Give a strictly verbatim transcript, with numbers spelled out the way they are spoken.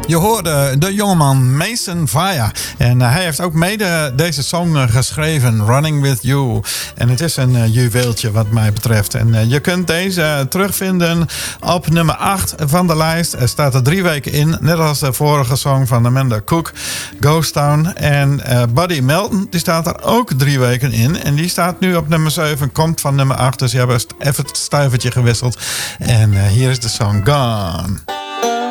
Je hoorde de jongeman Mason Vaya. En uh, hij heeft ook mede deze song uh, geschreven, Running With You. En het is een uh, juweeltje wat mij betreft. En uh, je kunt deze uh, terugvinden op nummer acht van de lijst. Er staat er drie weken in. Net als de vorige song van Amanda Cook, Ghost Town. En uh, Buddy Melton, die staat er ook drie weken in. En die staat nu op nummer zeven, komt van nummer acht. Dus je hebt even het stuivertje gewisseld. En uh, hier is de song Gone.